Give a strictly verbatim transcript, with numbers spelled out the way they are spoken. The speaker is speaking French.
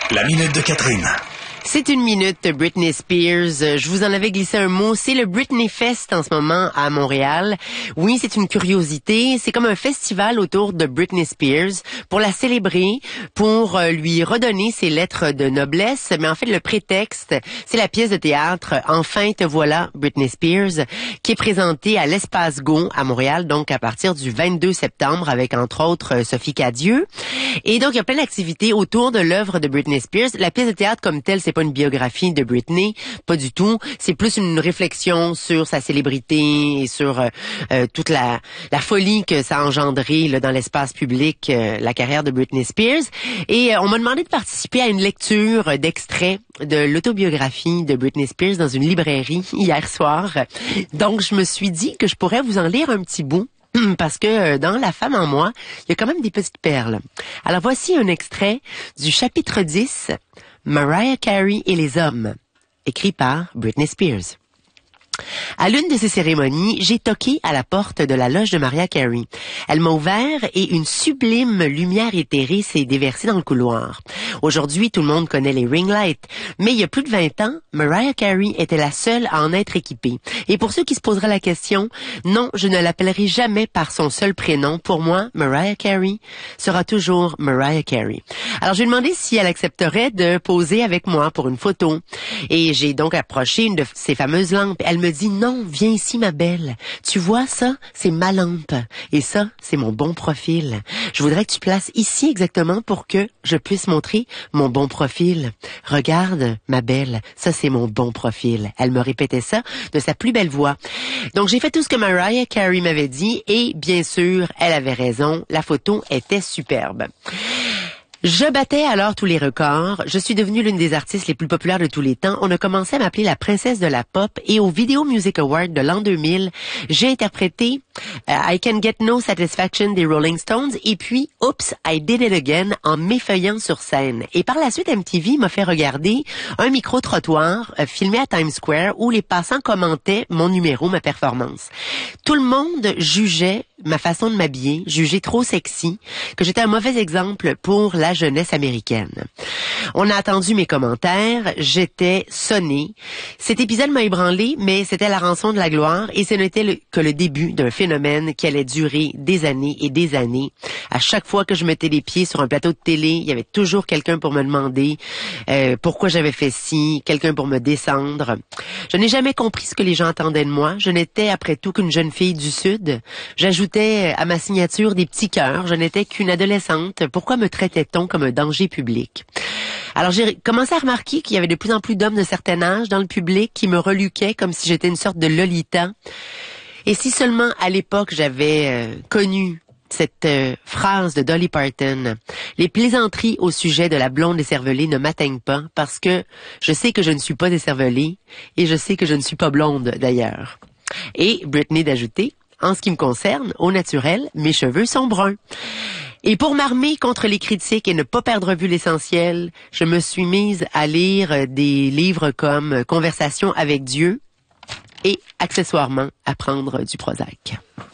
La minute de Catherine. C'est une minute de Britney Spears. Je vous en avais glissé un mot. C'est le Britney Fest en ce moment à Montréal. Oui, c'est une curiosité. C'est comme un festival autour de Britney Spears pour la célébrer, pour lui redonner ses lettres de noblesse. Mais en fait, le prétexte, c'est la pièce de théâtre « Enfin te voilà, Britney Spears » qui est présentée à l'Espace Go à Montréal, donc à partir du vingt-deux septembre avec entre autres Sophie Cadieux. Et donc, il y a plein d'activités autour de l'œuvre de Britney Spears. La pièce de théâtre comme telle, c'est pas une biographie de Britney, pas du tout. C'est plus une réflexion sur sa célébrité et sur euh, euh, toute la, la folie que ça a engendré là, dans l'espace public, euh, la carrière de Britney Spears. Et euh, on m'a demandé de participer à une lecture d'extraits de l'autobiographie de Britney Spears dans une librairie hier soir. Donc, je me suis dit que je pourrais vous en lire un petit bout. Parce que dans La femme en moi, il y a quand même des petites perles. Alors voici un extrait du chapitre dix, Mariah Carey et les hommes, écrit par Britney Spears. À l'une de ces cérémonies, j'ai toqué à la porte de la loge de Mariah Carey. Elle m'a ouvert et une sublime lumière éthérée s'est déversée dans le couloir. Aujourd'hui, tout le monde connaît les ring lights, mais il y a plus de vingt ans, Mariah Carey était la seule à en être équipée. Et pour ceux qui se poseraient la question, non, je ne l'appellerai jamais par son seul prénom. Pour moi, Mariah Carey sera toujours Mariah Carey. Alors, je lui ai demandé si elle accepterait de poser avec moi pour une photo. Et j'ai donc approché une de ces fameuses lampes. Elle me dit, non, viens ici, ma belle. Tu vois, ça, c'est ma lampe. Et ça, c'est mon bon profil. Je voudrais que tu places ici exactement pour que je puisse montrer mon bon profil. Regarde, ma belle, ça, c'est mon bon profil. Elle me répétait ça de sa plus belle voix. Donc, j'ai fait tout ce que Mariah Carey m'avait dit et, bien sûr, elle avait raison. La photo était superbe. Je battais alors tous les records. Je suis devenue l'une des artistes les plus populaires de tous les temps. On a commencé à m'appeler la princesse de la pop et au Video Music Award de l'an deux mille, j'ai interprété uh, I Can Get No Satisfaction des Rolling Stones et puis Oops, I Did It Again en m'effeuillant sur scène. Et par la suite, M T V m'a fait regarder un micro-trottoir uh, filmé à Times Square où les passants commentaient mon numéro, ma performance. Tout le monde jugeait ma façon de m'habiller, jugeait trop sexy, que j'étais un mauvais exemple pour la jeunesse américaine. On a attendu mes commentaires, j'étais sonnée. Cet épisode m'a ébranlé, mais c'était la rançon de la gloire et ce n'était le, que le début d'un phénomène qui allait durer des années et des années. À chaque fois que je mettais les pieds sur un plateau de télé, il y avait toujours quelqu'un pour me demander euh, pourquoi j'avais fait ci, quelqu'un pour me descendre. Je n'ai jamais compris ce que les gens attendaient de moi. Je n'étais après tout qu'une jeune fille du Sud. J'ajoutais à ma signature des petits cœurs. Je n'étais qu'une adolescente. Pourquoi me traitait-on comme un danger public? Alors j'ai commencé à remarquer qu'il y avait de plus en plus d'hommes de certain âge dans le public qui me reluquaient comme si j'étais une sorte de Lolita. Et si seulement à l'époque j'avais euh, connu cette euh, phrase de Dolly Parton, les plaisanteries au sujet de la blonde décervelée ne m'atteignent pas parce que je sais que je ne suis pas décervelée et je sais que je ne suis pas blonde d'ailleurs. Et Britney d'ajouter, en ce qui me concerne, au naturel, mes cheveux sont bruns. Et pour m'armer contre les critiques et ne pas perdre vue l'essentiel, je me suis mise à lire des livres comme Conversation avec Dieu et accessoirement à prendre du Prozac.